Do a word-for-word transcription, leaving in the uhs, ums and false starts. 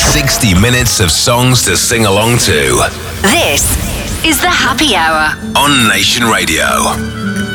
sixty minutes of songs to sing along to. This is the Happy Hour on Nation Radio.